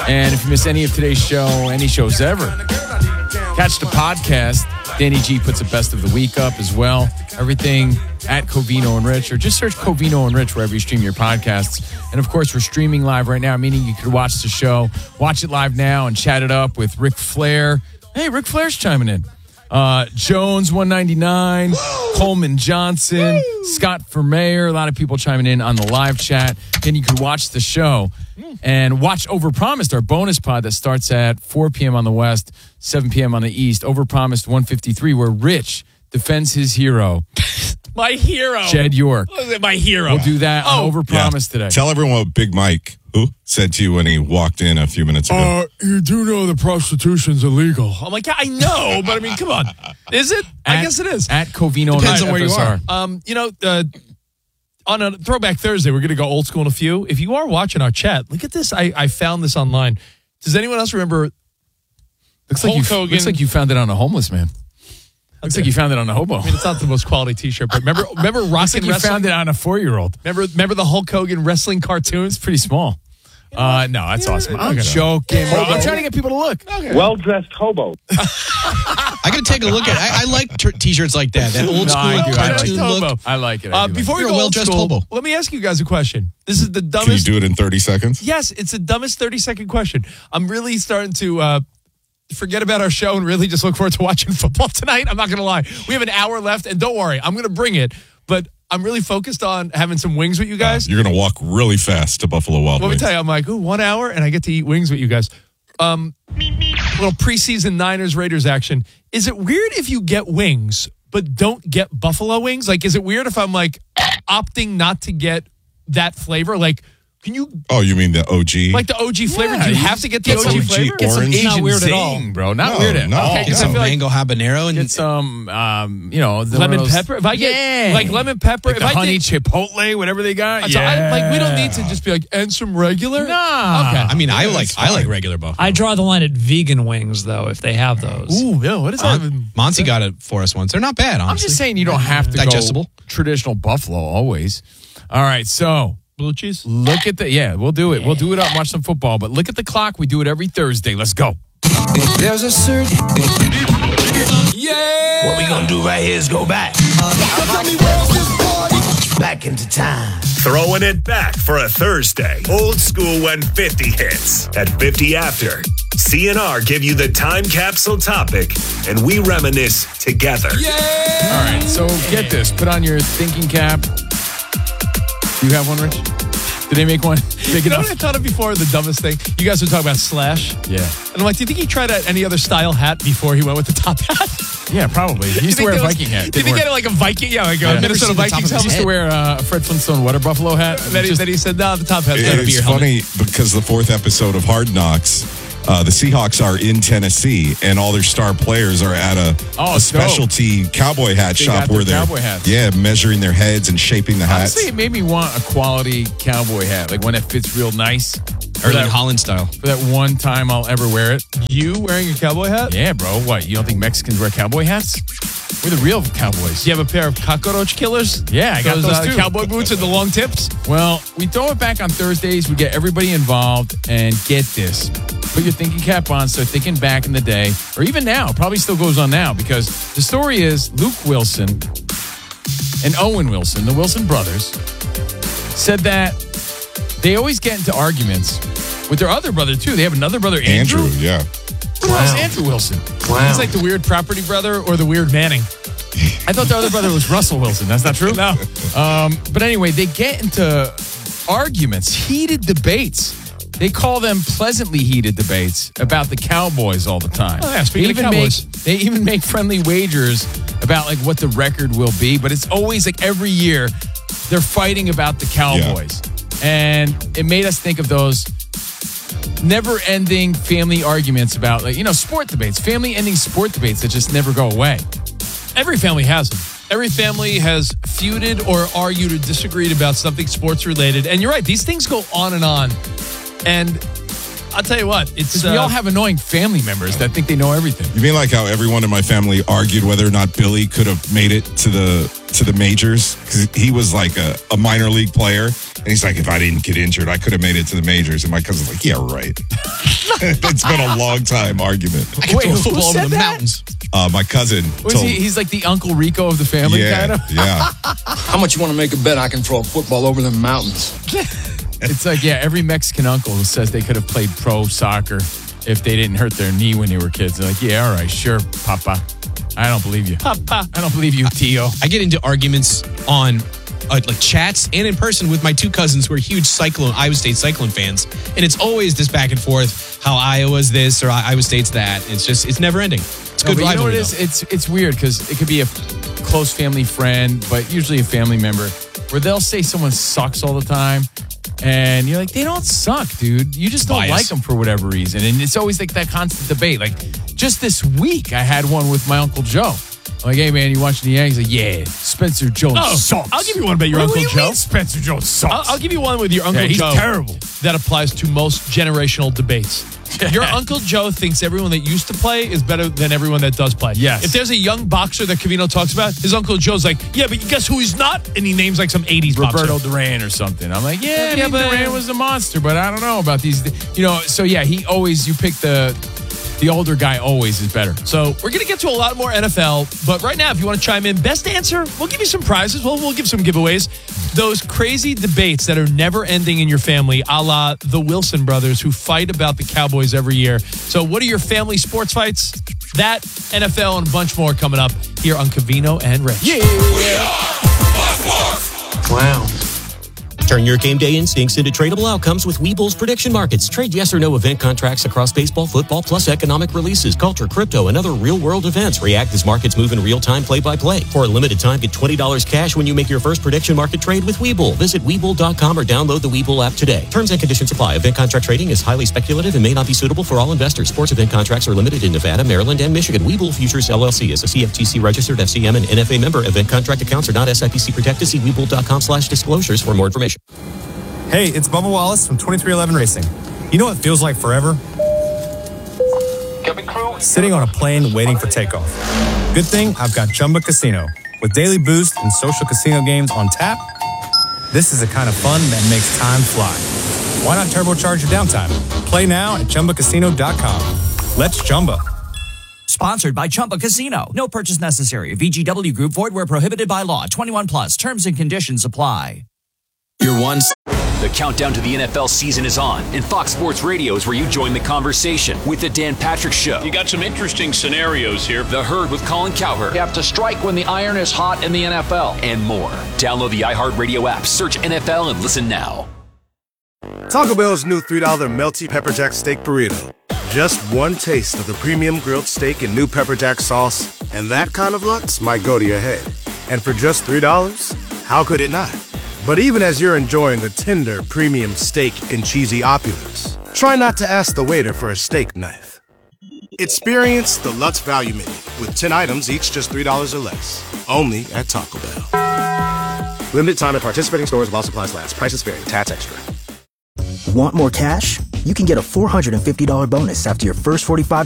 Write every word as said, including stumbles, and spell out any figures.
And if you miss any of today's show, any shows ever, catch the podcast. Danny G puts the best of the week up as well. Everything at Covino and Rich, or just search Covino and Rich wherever you stream your podcasts. And of course, we're streaming live right now, meaning you could watch the show, watch it live now, and chat it up with Ric Flair. Hey, Ric Flair's chiming in. Uh, Jones one ninety-nine, Woo! Coleman Johnson, Woo! Scott for Mayor. A lot of people chiming in on the live chat. Then you can watch the show and watch Overpromised, our bonus pod that starts at four p.m. on the West, seven p.m. on the East. Overpromised one fifty-three, where Rich defends his hero. My hero. Jed York. My hero. We'll do that oh. on Overpromised yeah. today. Tell everyone what Big Mike, who said to you when he walked in a few minutes ago. Uh, you do know that prostitution's illegal. I'm like, yeah, I know, but I mean, come on. Is it? At, I guess it is. At Covino. Depends on where F S R. you are. Um, you know, uh, on a Throwback Thursday, we're going to go old school in a few. If you are watching our chat, look at this. I, I found this online. Does anyone else remember Looks like, you, Hogan? looks like you found it on a homeless man. Looks like you found it on a hobo. I mean, it's not the most quality T-shirt, but remember, remember Rock Looks like and you Wrestling? found it on a four-year-old. Remember, remember the Hulk Hogan wrestling cartoons? It's pretty small. Uh, no, that's yeah, awesome. I'm okay. joking. Bro. I'm trying to get people to look. Okay. Well-dressed hobo. I got to take a look at it. I, I like t- T-shirts like that. That old No, school I do. I cartoon like look. I like it. I Uh, do before like we You're go a old well-dressed school, hobo. let me ask you guys a question. This is the Can you dumbest. do it in thirty seconds? Yes, it's the dumbest thirty-second question. I'm really starting to uh, forget about our show and really just look forward to watching football tonight. I'm not going to lie. We have an hour left, and don't worry, I'm going to bring it. But I'm really focused on having some wings with you guys. Uh, you're going to walk really fast to Buffalo Wild Let me Wings. tell you, I'm like, ooh, one hour, and I get to eat wings with you guys. Um, little preseason Niners Raiders action. Is it weird if you get wings but don't get buffalo wings? Like, is it weird if I'm like opting not to get that flavor? Like, can you Oh, you mean the O G? like the O G flavor? Yeah, Do you you have to get the get O G some flavor? Get some orange. Asian Not weird at zing, all. bro. Not No, weird at no. all. Okay, Get because I some feel like mango habanero and Get some, um, you know, the, lemon one of those- pepper. If I get yeah. like lemon pepper, like if the I honey did, chipotle, whatever they got. so yeah. I, like we don't need to just be like and some regular. Nah. Okay. I mean, I Yeah, like it's I like fine. regular buffalo. I draw the line at vegan wings, though, if they have those. Ooh, yeah. What is that? Mon- Monty got it for us once. They're not bad, honestly. I'm just saying you don't have to Digestible. go traditional buffalo always. All right, so Blue cheese. look at the yeah, we'll do it. We'll do it up, watch some football. But look at the clock. We do it every Thursday. Let's go. There's a certain. Yeah. What we gonna do right here is go back. Back into time. Throwing it back for a Thursday. Old school when fifty hits. At fifty after, C N R give you the time capsule topic, and we reminisce together. All right, so get this. Put on your thinking cap. Do you have one, Rich? Did they make one big You know enough? what I thought of before? The dumbest thing. You guys were talking about Slash. Yeah. And I'm like, do you think he tried out any other style hat before he went with the top hat? Yeah, probably. He Do you used to think wear a there was- Viking hat. Did Didn't he work. get it like a Viking? Yeah, like a Yeah. Minnesota Never seen the Vikings top of He his helmet. used to wear uh, a Fred Flintstone water buffalo hat. Then he, Just- then he said, no, the top hat's It- got to be it's your helmet. funny because the fourth episode of Hard Knocks, uh, the Seahawks are in Tennessee, and all their star players are at a, Oh, a it's dope. specialty cowboy hat They shop got where their they're cowboy hats. yeah measuring their heads and shaping the hats. Honestly, it made me want a quality cowboy hat, like one that fits real nice. For Erling that, Holland style. for that one time I'll ever wear it. You wearing a cowboy hat? Yeah, bro. What? You don't think Mexicans wear cowboy hats? We're the real cowboys. Do you have a pair of cockroach killers? Yeah, I got those, uh, too. cowboy boots and the long tips. Well, we throw it back on Thursdays. We get everybody involved, and get this. Put your thinking cap on, start thinking back in the day, or even now. Probably still goes on now, because the story is Luke Wilson and Owen Wilson, the Wilson brothers, said that they always get into arguments with their other brother, too. They have another brother, Andrew. Andrew, yeah. Who else is Andrew Wilson? He's like the weird property brother or the weird Manning. I thought the other brother was Russell Wilson. That's not true? No. Um, but anyway, they get into arguments, heated debates. They call them pleasantly heated debates about the Cowboys all the time. Oh, yeah, speaking they of even Cowboys. Make, they even make friendly wagers about like what the record will be, but it's always like every year they're fighting about the Cowboys. And it made us think of those never-ending family arguments about, like, you know, sport debates, family-ending sport debates that just never go away. Every family has them. Every family has feuded or argued or disagreed about something sports related. And you're right, these things go on and on. And I'll tell you what, it's We uh, all have annoying family members that think they know everything. You mean like how everyone in my family argued whether or not Billy could have made it to the to the majors because he was like a, a minor league player. And he's like, if I didn't get injured, I could have made it to the majors. And my cousin's like, yeah, right. It's been a long time argument. I can Wait, throw a who football over said the that? mountains. Uh, my cousin Was told he, he's like the Uncle Rico of the family, yeah, kind of? yeah. How much you want to make a bet I can throw a football over the mountains? It's like, yeah, every Mexican uncle who says they could have played pro soccer if they didn't hurt their knee when they were kids. They're like, yeah, all right, sure, Papa. I don't believe you. Papa. I don't believe you, Tio. I get into arguments on uh, like chats and in person with my two cousins who are huge Cyclone, Iowa State Cyclone fans. And it's always this back and forth, how Iowa's this or Iowa State's that. It's just, it's never ending. It's No, good but you know what rivalry. it is? It's, it's weird because it could be a close family friend, but usually a family member, where they'll say someone sucks all the time. And you're like, they don't suck, dude. You just don't Bias. like them for whatever reason. And it's always like that constant debate. Like just this week, I had one with my Uncle Joe. I'm like, hey, man, you watching the Yankees? Like, yeah, Spencer Jones Oh, sucks. I'll give you one about your What Uncle do you Joe. mean Spencer Jones sucks. I'll, I'll give you one with your Uncle Yeah, he's Joe. terrible. That applies to most generational debates. Your Uncle Joe thinks everyone that used to play is better than everyone that does play. Yes. If there's a young boxer that Covino talks about, his Uncle Joe's like, yeah, but guess who he's not? And he names like some eighties Roberto boxer. Duran or something. I'm like, yeah, Yeah, I mean, but- Duran was a monster, but I don't know about these. You know, so yeah, he always, you pick the the older guy always is better. So we're going to get to a lot more N F L, but right now, if you want to chime in, best answer, we'll give you some prizes. We'll, we'll give some giveaways. Those crazy debates that are never ending in your family, a la the Wilson brothers who fight about the Cowboys every year. So what are your family sports fights? That, N F L, and a bunch more coming up here on Covino and Rich. Yeah. Wow. Turn your game day instincts into tradable outcomes with Weeble's prediction markets. Trade yes or no event contracts across baseball, football, plus economic releases, culture, crypto, and other real-world events. React as markets move in real time, play-by-play. For a limited time, get twenty dollars cash when you make your first prediction market trade with Weeble. Visit Weeble dot com or download the Weeble app today. Terms and conditions apply. Event contract trading is highly speculative and may not be suitable for all investors. Sports event contracts are limited in Nevada, Maryland, and Michigan. Weeble Futures L L C is a C F T C registered F C M and N F A member. Event contract accounts are not S I P C protected. See Weeble dot com slash disclosures for more information. Hey, it's Bubba Wallace from twenty-three eleven Racing. You know what feels like forever? Sitting on a plane waiting for takeoff. Good thing I've got Chumba Casino. With daily boost and social casino games on tap, this is the kind of fun that makes time fly. Why not turbocharge your downtime? Play now at Chumba Casino dot com. Let's Chumba. Sponsored by Chumba Casino. No purchase necessary. V G W Group. Void where prohibited by law. twenty-one plus. Terms and conditions apply. Your one. The countdown to the N F L season is on, and Fox Sports Radio is where you join the conversation with the Dan Patrick Show. You got some interesting scenarios here. The Herd with Colin Cowherd. You have to strike when the iron is hot in the N F L. And more. Download the iHeartRadio app, search N F L, and listen now. Taco Bell's new three dollar Melty Pepper Jack Steak Burrito. Just one taste of the premium grilled steak and new pepper jack sauce, and that kind of lux might go to your head. And for just three dollars, how could it not? But even as you're enjoying a tender, premium steak and cheesy opulence, try not to ask the waiter for a steak knife. Experience the Lutz Value Menu with ten items, each just three dollars or less. Only at Taco Bell. Limited time at participating stores while supplies last. Prices vary. Tats extra. Want more cash? You can get a four hundred fifty dollars bonus after your first forty-five